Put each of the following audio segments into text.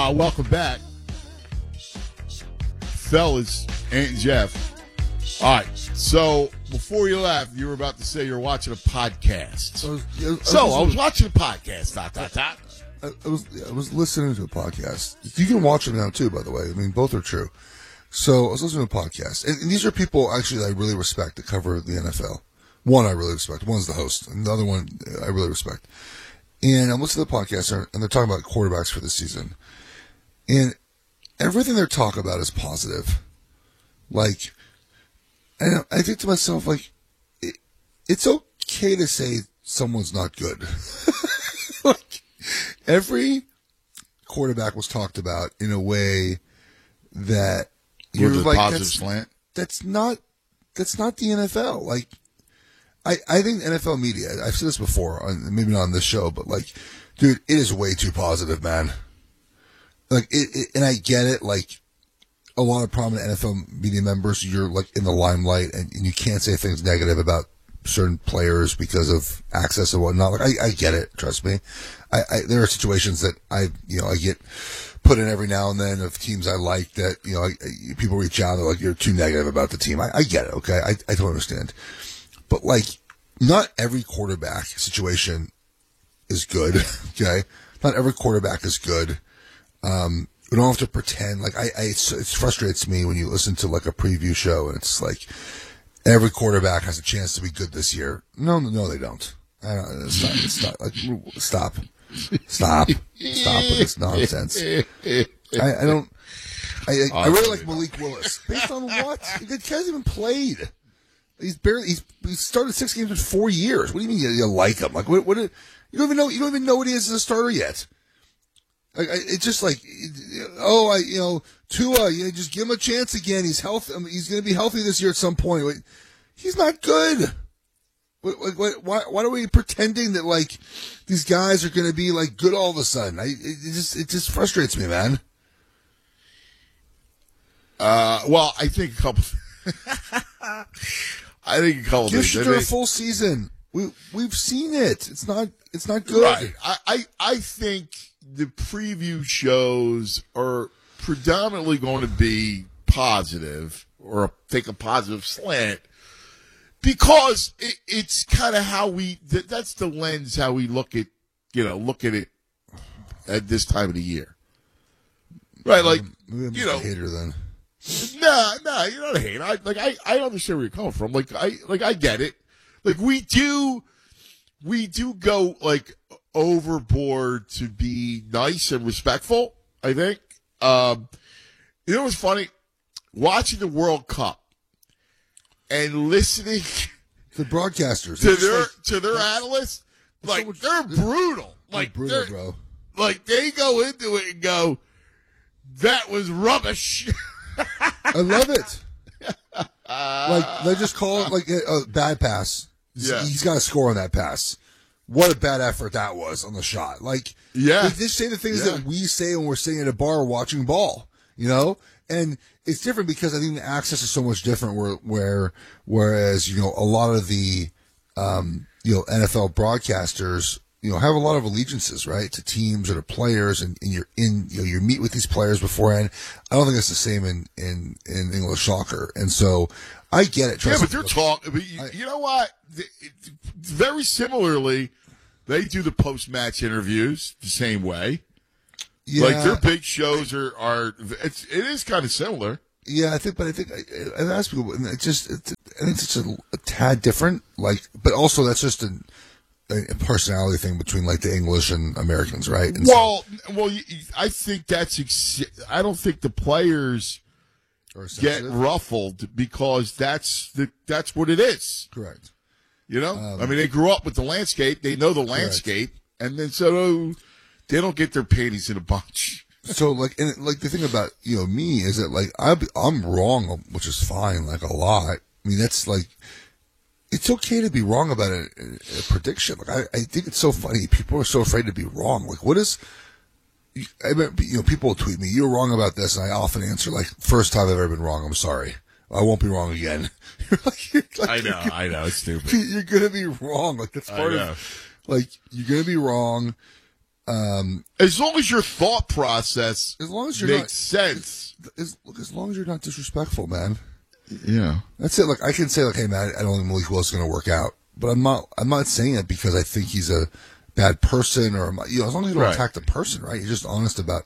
Welcome back, fellas, Ant and Jeff. All right, so before you left, you were about to say you're watching a podcast. I was watching a podcast. I was listening to a podcast. You can watch them now too, by the way. I mean, both are true. So I was listening to a podcast, and these are people actually I really respect that cover the NFL. One I really respect. One's the host, and the other one I really respect. And I'm listening to the podcast, and they're talking about quarterbacks for the season. And everything they're talking about is positive. Like, and I think to myself, like, it's okay to say someone's not good. Like, every quarterback was talked about in a way that you're with a like, positive slant. That's not the NFL. Like, I think NFL media, I've said this before, maybe not on this show, but like, dude, it is way too positive, man. Like, and I get it, like, a lot of prominent NFL media members, you're like in the limelight and you can't say things negative about certain players because of access and whatnot. Like, I get it, trust me. There are situations that I get put in every now and then of teams I like that, people reach out and they're like, you're too negative about the team. I get it, okay? I totally understand. But, like, not every quarterback situation is good, okay? Not every quarterback is good. We don't have to pretend. Like, it frustrates me when you listen to, like, a preview show and it's like, every quarterback has a chance to be good this year. No, they don't. Stop with this nonsense. I really like Malik Willis. Based on what? The guy's hasn't even played. He started 6 games in 4 years. What do you mean you like him? Like, what you don't even know what he is as a starter yet. Like, it's just like, Tua, just give him a chance again. He's healthy. He's going to be healthy this year at some point. Like, he's not good. Why are we pretending that, like, these guys are going to be, like, good all of a sudden? It just frustrates me, man. Well, I think a couple Give things. Shedeur a full season. We've seen it. It's not good. Right. I think the preview shows are predominantly going to be positive, or take a positive slant, because it's kind of how that's the lens how we look at it at this time of the year. Right, like, maybe I'm a hater then. No, you're not a hater. I understand where you're coming from. I get it. Like, we do go, like, overboard to be nice and respectful, I think. You know what's funny? Watching the World Cup and listening the broadcasters to their analysts, like, they're brutal. Like, brutal, bro. Like, they go into it and go, that was rubbish. I love it. Like, they just call it like a bad pass. Yeah. He's got to score on that pass. What a bad effort that was on the shot. Like, yeah, they just say the things that we say when we're sitting at a bar watching ball, and it's different because I think the access is so much different whereas, a lot of the, NFL broadcasters, have a lot of allegiances, right, to teams or to players, and you meet with these players beforehand. I don't think it's the same in English soccer, and so I get it. Yeah, but they're talking. You know what? Very similarly, they do the post-match interviews the same way. Yeah. Like, their big shows are it is kind of similar. Yeah, I've asked people, and I think it's just a tad different. Like, but also that's just a personality thing between, like, the English and Americans, right? And I think I don't think the players get ruffled because that's what it is. Correct. They grew up with the landscape. They know the landscape, and then so they don't get their panties in a bunch. So, like, the thing about me is that, like, I'm wrong, which is fine, like, a lot. I mean, that's like, it's okay to be wrong about a prediction. Like, I think it's so funny. People are so afraid to be wrong. Like, what is? People will tweet me, "You're wrong about this," and I often answer, like, "First time I've ever been wrong. I'm sorry. I won't be wrong again." I know, it's stupid. You're gonna be wrong. Like, that's part of. Like, you're gonna be wrong, As long as your thought process As long as you're makes not, sense. as long as you're not disrespectful, man. Yeah. That's it. Like I can say, like, hey man, I don't think Malik Willis is going to work out, but I'm not saying it because I think he's a bad person or as long as you don't attack the person, right? You're just honest about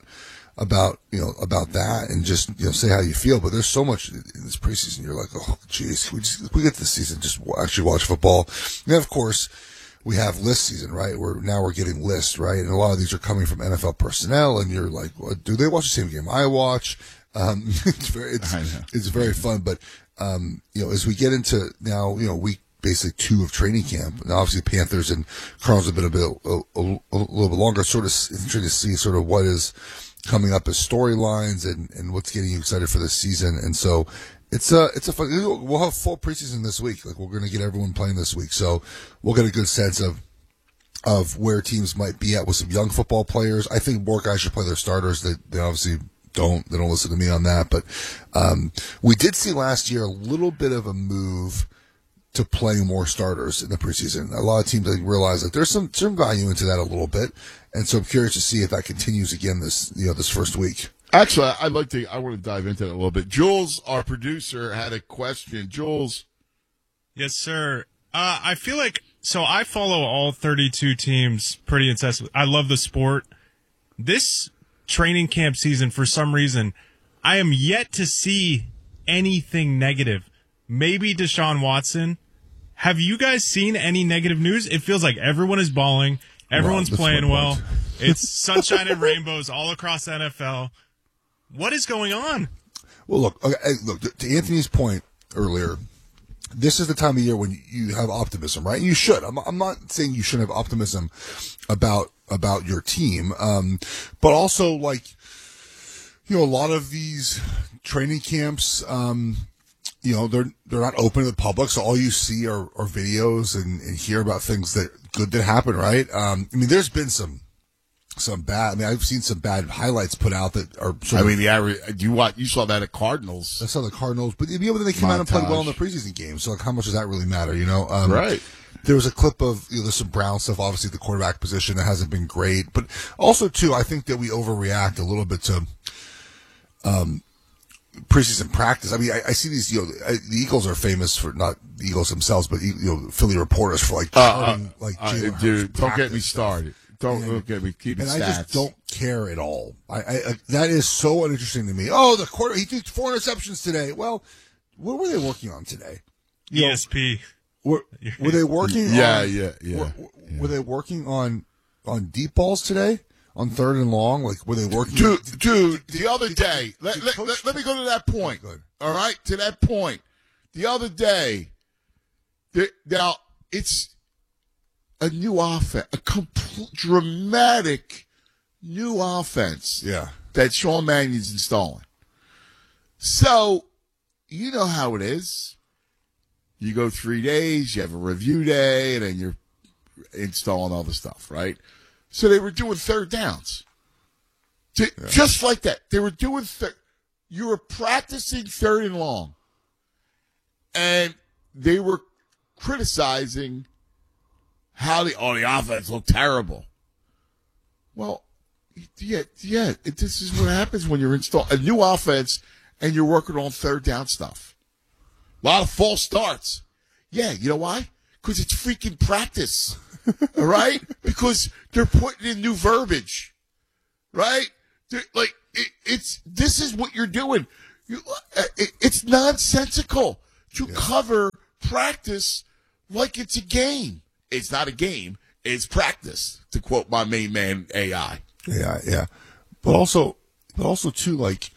that and just say how you feel. But there's so much in this preseason. You're like, oh geez, we get this season just actually watch football. And then of course we have list season, right? We're getting lists, right? And a lot of these are coming from NFL personnel, and you're like, well, do they watch the same game I watch? It's very fun, but as we get into now, week basically 2 of training camp, and obviously Panthers and Cardinals have been a little bit longer. Sort of interesting to see sort of what is coming up as storylines and what's getting you excited for this season. And so it's a fun. We'll have full preseason this week. Like we're going to get everyone playing this week, so we'll get a good sense of where teams might be at with some young football players. I think more guys should play their starters. They obviously don't listen to me on that, but we did see last year a little bit of a move to playing more starters in the preseason. A lot of teams I realize that there's some value into that a little bit, and so I'm curious to see if that continues again this first week. Actually, I want to dive into that a little bit. Jules, our producer, had a question. Jules. Yes, sir. I feel like, so I follow all 32 teams pretty incessantly. I love the sport. This training camp season, for some reason, I am yet to see anything negative. Maybe Deshaun Watson. Have you guys seen any negative news? It feels like everyone is balling. Everyone's playing well. It's sunshine and rainbows all across the NFL. What is going on? Well, look, to Anthony's point earlier, this is the time of year when you have optimism, right? And you should. I'm not saying you shouldn't have optimism about your team, but also like, a lot of these training camps, they're not open to the public, so all you see are videos and hear about things that happen, right? There's been some bad. I've seen some bad highlights put out that are. You saw that at Cardinals. I saw the Cardinals, but then they came out and played well in the preseason game. So like, how much does that really matter? Right. There was a clip of there's some Brown stuff, obviously the quarterback position that hasn't been great, but also too, I think that we overreact a little bit to preseason practice. I see these. The Eagles are famous for, not the Eagles themselves, but Philly reporters for dude, don't get me started. Don't get me keeping stats. I just don't care at all. I that is so uninteresting to me. Oh, the quarter, he threw 4 interceptions today. Well, what were they working on today? ESP. Were they working? Yeah. Were they working on deep balls today? On 3rd and long? Like, were they working? Dude, the other day, let me go to that point. All right, to that point. The other day, now it's a new offense, a complete dramatic new offense. Yeah. That Sean Mannion's installing. So, you know how it is. You go 3 days, you have a review day, and then you're installing all the stuff, right? So they were doing 3rd downs. Just like that. They were doing you were practicing 3rd and long. And they were criticizing how the offense looked terrible. Well, yeah. This is what happens when you're installing a new offense and you're working on 3rd down stuff. A lot of false starts. Yeah, you know why? Because it's freaking practice. All right? Because they're putting in new verbiage. Right? This is what you're doing. It's nonsensical to cover practice like it's a game. It's not a game. It's practice, to quote my main man, AI. Yeah. But also too, like,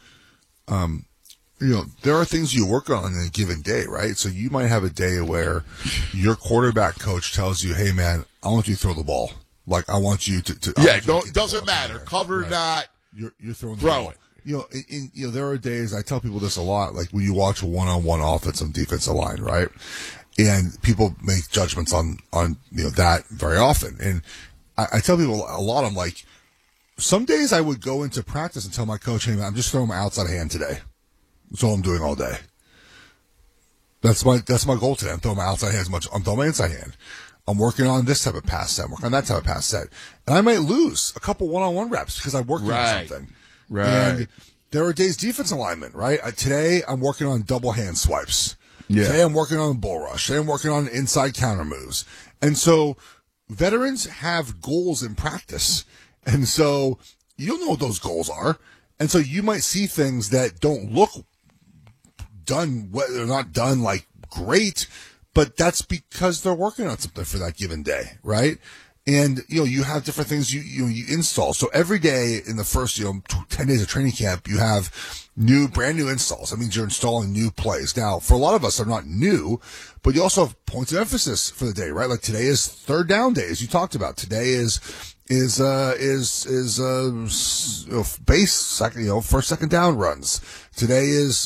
there are things you work on in a given day, right? So you might have a day where your quarterback coach tells you, hey, man, I want you to throw the ball. Like, I want you to doesn't matter. Cover or not. You're throwing the throw ball. it. There are days, I tell people this a lot, like when you watch a one-on-one offensive and defensive line, right? And people make judgments on that very often. And I tell people a lot, I'm like, some days I would go into practice and tell my coach, hey, man, I'm just throwing my outside hand today. That's all I'm doing all day. That's my goal today. I'm throwing my outside hand as much. I'm throwing my inside hand. I'm working on this type of pass set. I'm working on that type of pass set. And I might lose a couple one-on-one reps because I'm working on something. Right. And there are days defense alignment, right? Today, I'm working on double hand swipes. Yeah. Today, I'm working on bull rush. Today, I'm working on inside counter moves. And so veterans have goals in practice. And so you don't know what those goals are. And so you might see things that don't look done, they're not done like great, but that's because they're working on something for that given day, right? And, you have different things you install. So every day in the first, 10 days of training camp, you have brand new installs. That means you're installing new plays. Now, for a lot of us, they're not new, but you also have points of emphasis for the day, right? Like today is third down day, as you talked about. Today is base second, first, second down runs. Today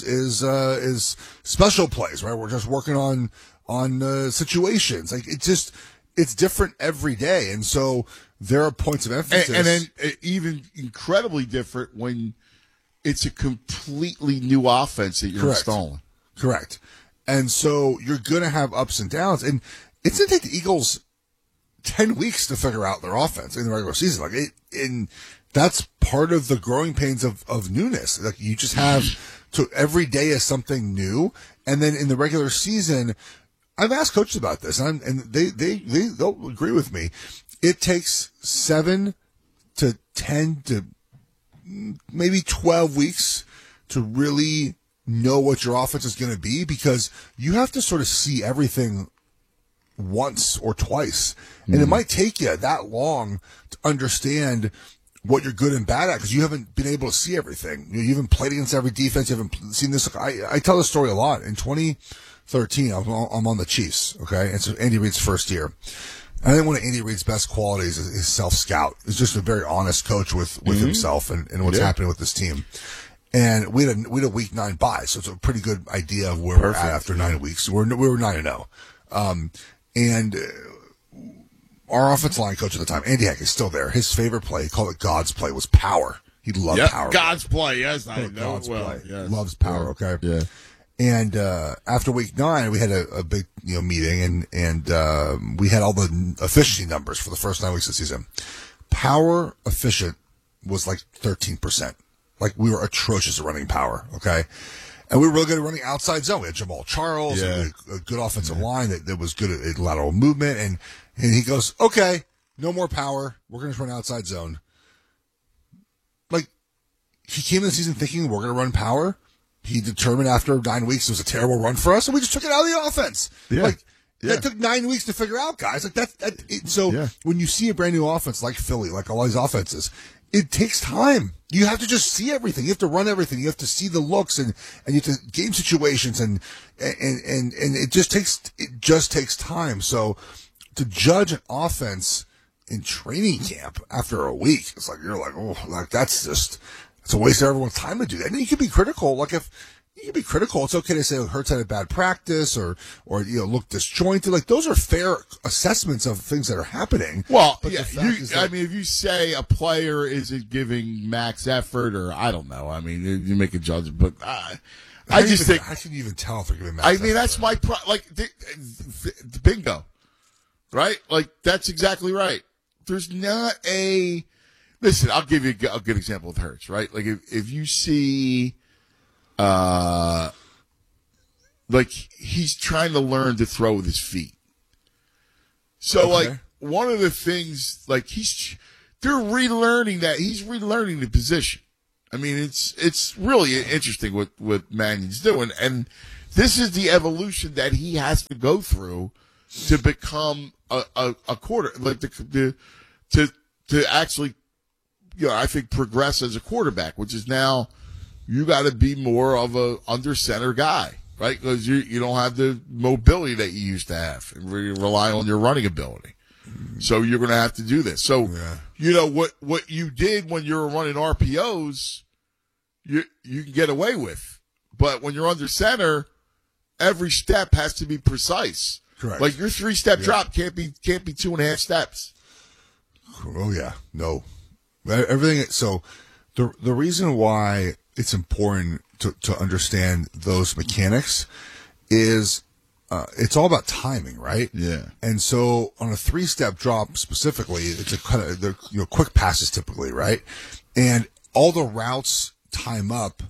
is special plays, right? We're just working on situations. Like it's different every day. And so there are points of emphasis. And then even incredibly different when it's a completely new offense that you're installing. Correct. And so you're going to have ups and downs. And it's going to take the Eagles 10 weeks to figure out their offense in the regular season. And that's part of the growing pains of newness. Like you just have to, every day is something new. And then in the regular season, I've asked coaches about this, and they'll agree with me. It takes 7 to 10 to maybe 12 weeks to really know what your offense is going to be, because you have to sort of see everything once or twice. And it might take you that long to understand what you're good and bad at, because you haven't been able to see everything. You haven't played against every defense. You haven't seen this. I tell this story a lot. In 2013, I'm on the Chiefs, okay? And so Andy Reid's first year. I think one of Andy Reid's best qualities is his self-scout. He's just a very honest coach with himself and what's happening with this team. And we had a week 9 bye, so it's a pretty good idea of where we're at after 9 weeks. We were 9-0. And our offensive line coach at the time, Andy Heck, is still there. His favorite play, he called it God's play, was power. He loved power. God's play, yes, I know. God's play. Yes. Loves power, okay? Yeah. And after week 9, we had a big meeting, and we had all the efficiency numbers for the first 9 weeks of the season. Power efficient was like 13%. Like we were atrocious at running power, okay? And we were really good at running outside zone. We had Jamal Charles, and a good offensive line that was good at lateral movement. And he goes, okay, no more power. We're going to run outside zone. Like, he came in the season thinking we're going to run power. He determined after 9 weeks it was a terrible run for us, and we just took it out of the offense. Yeah. That took 9 weeks to figure out, guys. Like when you see a brand new offense like Philly, like all these offenses, it takes time. You have to just see everything. You have to run everything. You have to see the looks and you have to game situations and it just takes time. So to judge an offense in training camp after a week, it's like you're like, oh, like it's a waste of everyone's time to do that. And you can be critical. Like if you can be critical, it's okay to say Hurts had a bad practice or look disjointed. Like those are fair assessments of things that are happening. Well, but if you say a player isn't giving max effort, or I don't know, I mean, you make a judgment, but I just think how can you even tell if they're giving max effort? I mean, that's my the bingo, right? Like that's exactly right. There's not a listen. I'll give you a good example with Hurts, right? Like if you see. Like he's trying to learn to throw with his feet. So like one of the things, like they're relearning that. He's relearning the position. I mean, it's really interesting what Mannion's doing. And this is the evolution that he has to go through to become a quarter, like to actually, I think progress as a quarterback, which is now, you got to be more of a under center guy, right? Because you don't have the mobility that you used to have, and you rely on your running ability. So you're going to have to do this. So what you did when you were running RPOs, you can get away with, but when you're under center, every step has to be precise. Correct. Like your 3-step drop can't be 2.5 steps. Oh yeah, no, everything. So the reason why it's important to understand those mechanics is it's all about timing, right? Yeah. And so on a 3-step drop specifically, it's a kind of, they're, quick passes typically, right? And all the routes time up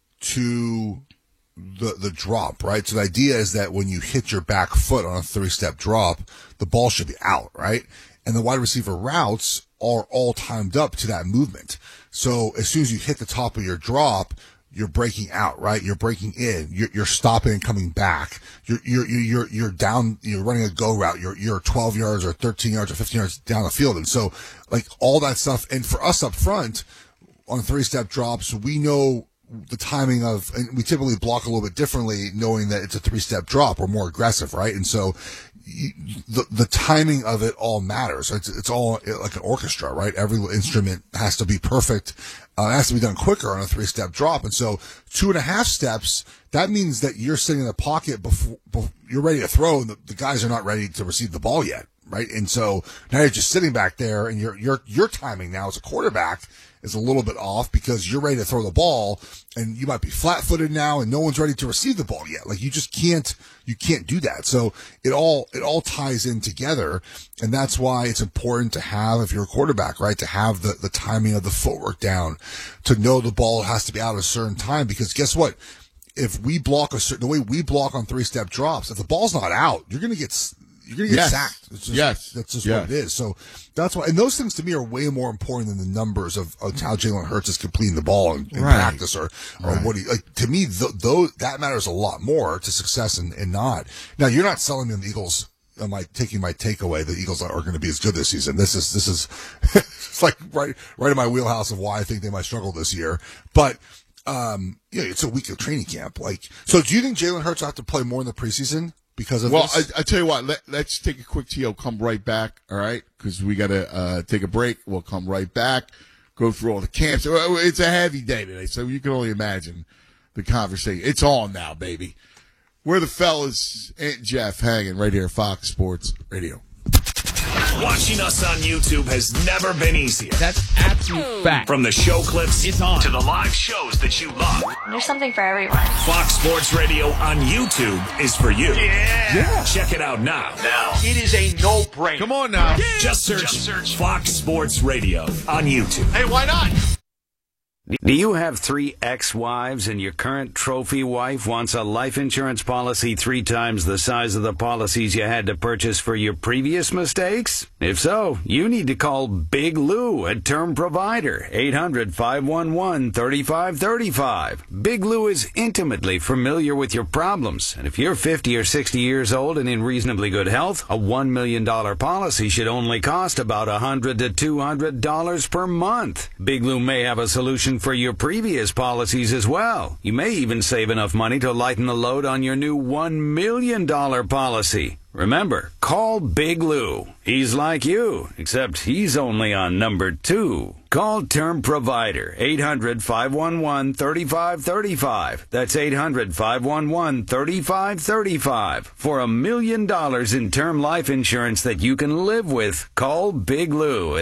to the drop, right? So the idea is that when you hit your back foot on a 3-step drop, the ball should be out, right? And the wide receiver routes are all timed up to that movement. So as soon as you hit the top of your drop, you're breaking out, right? You're breaking in. You're stopping and coming back. You're down. You're running a go route. You're 12 yards or 13 yards or 15 yards down the field. And so, like, all that stuff. And for us up front on 3-step drops, we know the timing of, and we typically block a little bit differently, knowing that it's a 3-step drop. We're more aggressive, right? And so the timing of it all matters. It's all like an orchestra, right? Every instrument has to be perfect. It has to be done quicker on a 3-step drop. And so 2.5 steps, that means that you're sitting in the pocket before you're ready to throw, and the guys are not ready to receive the ball yet, right? And so now you're just sitting back there, and your timing now as a quarterback is a little bit off because you're ready to throw the ball, and you might be flat-footed now, and no one's ready to receive the ball yet. Like, you just can't do that. So it all ties in together, and that's why it's important to have, if you're a quarterback, right, to have the timing of the footwork down, to know the ball has to be out at a certain time, because guess what? If we block the way we block on 3-step drops, if the ball's not out, you're going to get sacked. It's just, that's just what it is. So that's why, and those things to me are way more important than the numbers of how Jalen Hurts is completing the ball in practice or what he, like, to me, that matters a lot more to success and not. Now, you're not selling me on the Eagles. Taking my takeaway, the Eagles are going to be as good this season. This is it's like right in my wheelhouse of why I think they might struggle this year. But, it's a week of training camp. Like, so do you think Jalen Hurts will have to play more in the preseason because of this? Well, I tell you what, let's take a quick TO, come right back, all right? Because we got to take a break. We'll come right back, go through all the camps. It's a heavy day today, so you can only imagine the conversation. It's on now, baby. We're the fellas, Aunt Jeff, hanging right here, Fox Sports Radio. Watching us on YouTube has never been easier. That's absolute fact. From the show clips it's on to the live shows that you love. There's something for everyone. Fox Sports Radio on YouTube is for you. Yeah. Check it out now. It is a no-brainer. Come on now. Just search Fox Sports Radio on YouTube. Hey, why not? Do you have 3 ex-wives and your current trophy wife wants a life insurance policy 3 times the size of the policies you had to purchase for your previous mistakes? If so, you need to call Big Lou at Term Provider, 800-511-3535. Big Lou is intimately familiar with your problems, and if you're 50 or 60 years old and in reasonably good health, a $1 million policy should only cost about $100 to $200 per month. Big Lou may have a solution for your previous policies as well. You may even save enough money to lighten the load on your new $1 million policy. Remember, call Big Lou. He's like you, except he's only on number 2. Call Term Provider, 800-511-3535. That's 800-511-3535. For $1 million in term life insurance that you can live with, call Big Lou at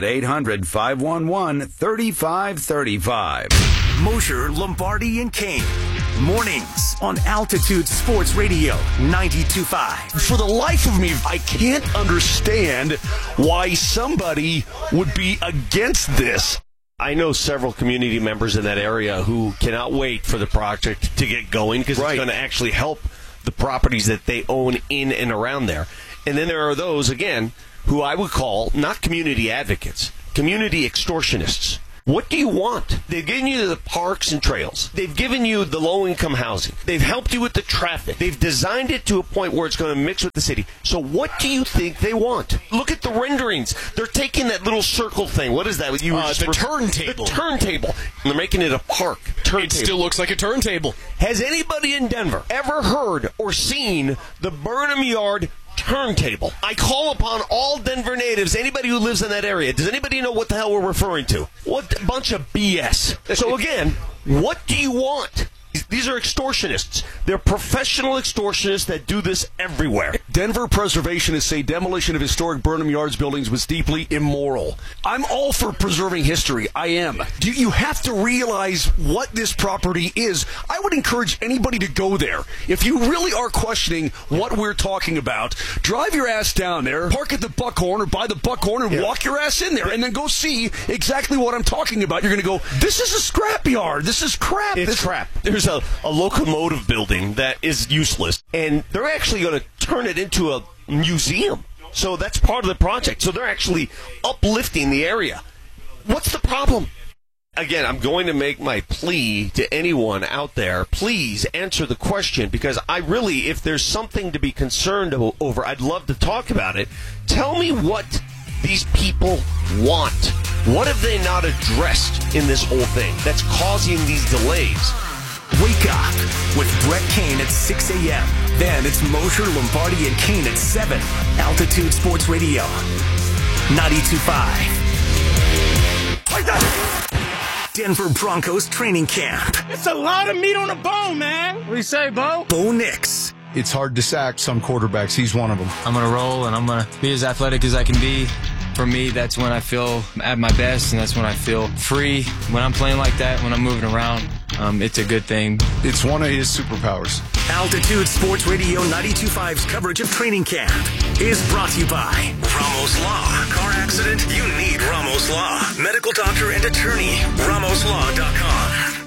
800-511-3535. Mosher, Lombardi, and Kane. Mornings on Altitude Sports Radio 92.5. For the life of me, I can't understand why somebody would be against this. I know several community members in that area who cannot wait for the project to get going because it's going to actually help the properties that they own in and around there. And then there are those, again, who I would call not community advocates, community extortionists. What do you want? They've given you the parks and trails. They've given you the low-income housing. They've helped you with the traffic. They've designed it to a point where it's going to mix with the city. So what do you think they want? Look at the renderings. They're taking that little circle thing. What is that? The turntable. The turntable. And they're making it a park. It still looks like a turntable. Has anybody in Denver ever heard or seen the Burnham Yard turntable? I call upon all Denver natives, anybody who lives in that area. Does anybody know what the hell we're referring to? What a bunch of BS. So again, what do you want? These are extortionists. They're professional extortionists that do this everywhere. Denver preservationists say demolition of historic Burnham Yards buildings was deeply immoral. I'm all for preserving history. I am. You have to realize what this property is. I would encourage anybody to go there. If you really are questioning what we're talking about, drive your ass down there, park at the Buckhorn or by the Buckhorn and walk your ass in there and then go see exactly what I'm talking about. You're going to go, this is a scrapyard. This is crap. It's crap. There's a locomotive building that is useless, and they're actually going to turn it into a museum. So that's part of the project. So they're actually uplifting the area. What's the problem? Again, I'm going to make my plea to anyone out there. Please answer the question, because I really, if there's something to be concerned over, I'd love to talk about it. Tell me what these people want. What have they not addressed in this whole thing that's causing these delays? Wake up with Brett Kane at 6 a.m. Then it's Mosher, Lombardi, and Kane at 7. Altitude Sports Radio, 92.5. Denver Broncos training camp. It's a lot of meat on the bone, man. What do you say, Bo? Bo Nix. It's hard to sack some quarterbacks. He's one of them. I'm going to roll, and I'm going to be as athletic as I can be. For me, that's when I feel at my best, and that's when I feel free. When I'm playing like that, when I'm moving around, it's a good thing. It's one of his superpowers. Altitude Sports Radio 92.5's coverage of training camp is brought to you by Ramos Law. Car accident? You need Ramos Law. Medical doctor and attorney. RamosLaw.com.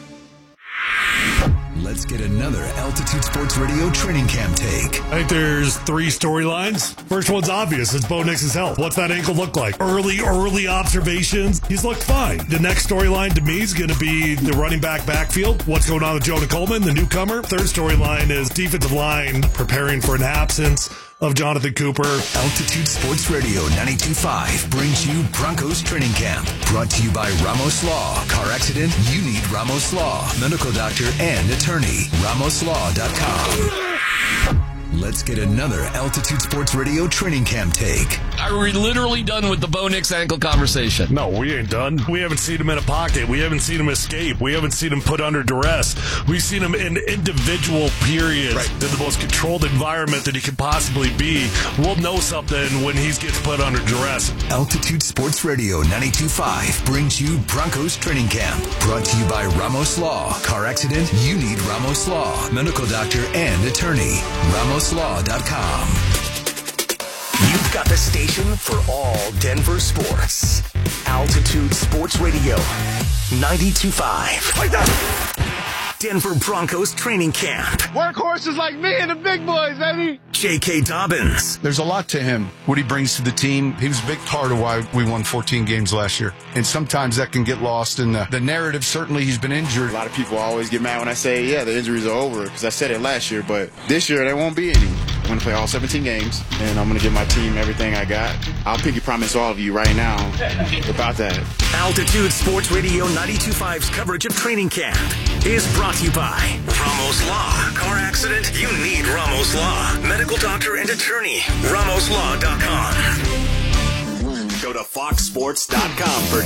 Let's get another Altitude Sports Radio training camp take. I think there's 3 storylines. First one's obvious. It's Bo Nix's health. What's that ankle look like? Early observations. He's looked fine. The next storyline to me is going to be the running backfield. What's going on with Jonah Coleman, the newcomer? Third storyline is defensive line preparing for an absence of Jonathan Cooper. Altitude Sports Radio 92.5 brings you Broncos Training Camp. Brought to you by Ramos Law. Car accident? You need Ramos Law. Medical doctor and attorney. RamosLaw.com. Let's get another Altitude Sports Radio training camp take. Are we literally done with the Bo Nix ankle conversation? No, we ain't done. We haven't seen him in a pocket. We haven't seen him escape. We haven't seen him put under duress. We've seen him in individual periods in the most controlled environment that he could possibly be. We'll know something when he gets put under duress. Altitude Sports Radio 92.5 brings you Broncos Training Camp. Brought to you by Ramos Law. Car accident? You need Ramos Law. Medical doctor and attorney. RamosLaw.com. You've got the station for all Denver sports. Altitude Sports Radio, 92.5. Denver Broncos training camp. Workhorses like me and the big boys, baby. J.K. Dobbins. There's a lot to him, what he brings to the team. He was a big part of why we won 14 games last year. And sometimes that can get lost in the narrative. Certainly he's been injured. A lot of people always get mad when I say, yeah, the injuries are over, because I said it last year. But this year, there won't be any. I'm going to play all 17 games, and I'm going to give my team everything I got. I'll pinky promise all of you right now about that. Altitude Sports Radio 92.5's coverage of training camp is brought to you by Ramos Law. Car accident? You need Ramos Law. Medical doctor and attorney. RamosLaw.com. Go to FoxSports.com for